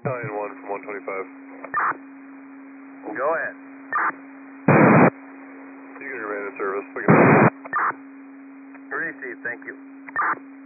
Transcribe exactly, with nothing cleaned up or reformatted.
Battalion one from one twenty-five. Go ahead. You can remain in service. Received, thank you.